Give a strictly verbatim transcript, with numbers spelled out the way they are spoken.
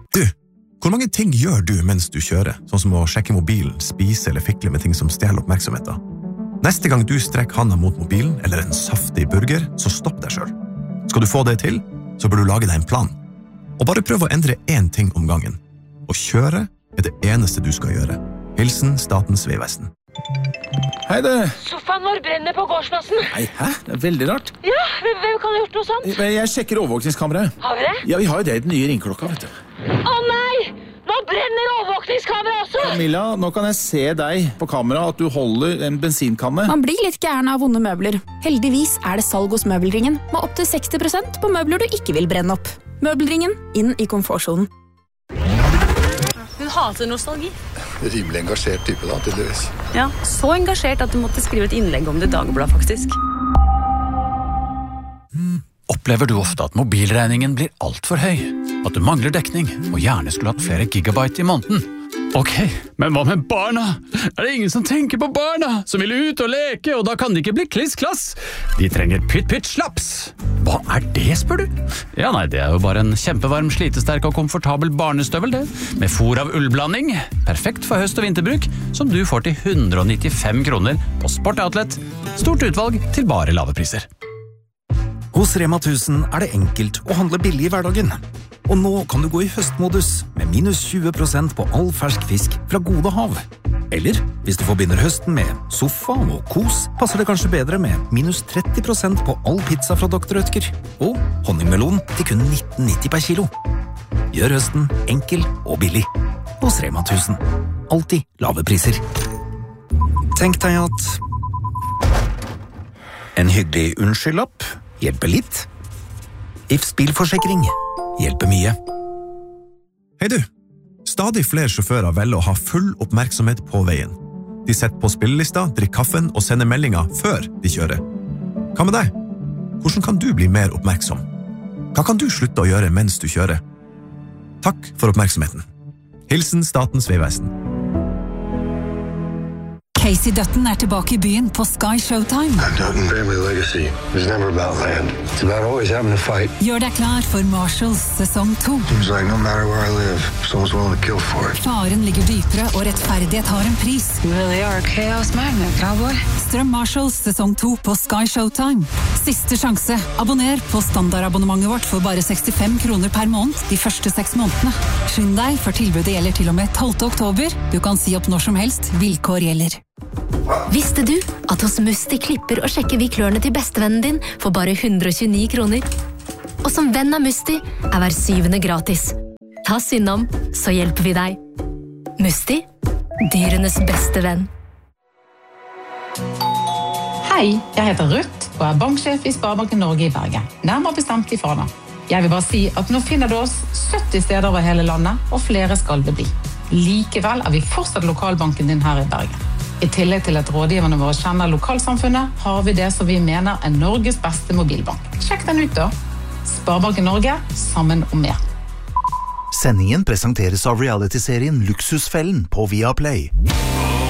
Du, hvor mange ting gjør du mens du kjører? Sånn som å sjekke mobilen, spise eller fikle med ting som stjeler oppmerksomheten. Neste gang du strekker handa mot mobilen eller en saftig burger, så stopp deg selv. Skal du få det til, så bør du lage deg en plan. Og bare prøv å endre én ting om gangen. Å kjøre er det eneste du skal gjøre. Hilsen Statens vegvesen. Hei det. Sofaen vår brenner på gårdsplassen. Nei, hæ? Det er veldig rart. Ja, hvem kan ha gjort noe sånt? Jeg sjekker overvåkningskameraet. Har vi det? Ja, vi har jo det i den nye ringklokka, vet du. Å nei! Nå brenner overvåkningskameraet også! Camilla, nå kan jeg se deg på kamera at du holder en bensinkanne. Man blir litt gæren av vonde møbler. Heldigvis er det salg hos Møbelringen, med opp til seksti prosent på møbler du ikke vil brenne opp. Møbelringen, inn i komfortzonen. Hun hater nostalgi. Rimelig engasjert type da, tydeligvis. Ja, så engasjert at du måtte skrive et innlegg om det i Dagbladet, faktisk. Opplever du ofte at mobilregningen blir alt for høy? At du mangler dekning og gjerne skulle hatt flere gigabyte i måneden? Ok, men hva med barna? Er det ingen som tenker på barna? Som vil ut og leke, og da kan de ikke bli kliss-klass? De trenger pytt-pytt-slaps. Hva er det, spør du? Ja, nei, det er jo bare en kjempevarm, slitesterk og komfortabel barnestøvel, det. Med fôr av ullblanding. Perfekt for høst- og vinterbruk, som du får til hundre og nittifem kroner på Sport Outlet. Stort utvalg til bare lave priser. Hos Rema tusen er det enkelt å handle billig i hverdagen. Og nå kan du gå i høstmodus med minus tjue prosent på all fersk fisk fra Gode Hav. Eller, hvis du forbinder høsten med sofa og kos, passer det kanskje bedre med minus tretti prosent på all pizza fra doktor Rødtger. Og honningmelon til kun nitten nitti per kilo. Gjør høsten enkel og billig. Hos Rema tusen. Alltid lave priser. Tenk deg at en hyggelig unnskyldlapp hjelper litt. Ifs bilforsikring hjelper mye. Hei du! Stadig flere sjåfører velger å ha full oppmerksomhet på veien. De setter på spillelista, drikker kaffen og sender meldinger før de kjører. Hva med deg? Hvordan kan du bli mer oppmerksom? Hva kan du slutte å gjøre mens du kjører? Takk for oppmerksomheten. Hilsen Statens vegvesen. Casey Dutton er tilbake i byen på Sky Showtime. Dutton family legacy is never about land. It's about always having to fight. Gjør deg klar for Marshalls sesong to. Seems like no matter where I live, someone's willing to kill for it. Faren ligger dypere, og rettferdighet har en pris. You really are a chaos magnet, cowboy. Strøm Marshalls sesong to på Sky Showtime. Siste sjanse. Abonner på standardabonnementet vårt for bare sekstifem kroner per måned de første seks månedene. Skynd deg, for tilbudet gjelder til og med tolvte oktober. Du kan si opp når som helst. Vilkår gjelder. Visste du at hos Musti klipper og sjekker vi klørne til bestevennen din for bare hundre og tjueni kroner? Og som venn av Musti er hver syvende gratis. Ta synd om, så hjelper vi deg. Musti, dyrenes beste venn. Hei, jeg heter Ruth og er banksjef i Sparebanken Norge i Bergen. Nærmere bestemt i Fana. Jeg vil bare si at nå finner du oss sytti steder over hele landet, og flere skal det bli. Likevel er vi fortsatt lokalbanken din her i Bergen. I tillegg til at rådgiverne våre kjenner lokalsamfunnet, har vi det som vi mener er Norges beste mobilbank. Sjekk den ut da. Sparebanken Norge, sammen om mer. Sendingen presenteres av reality-serien Luksusfellen på Viaplay.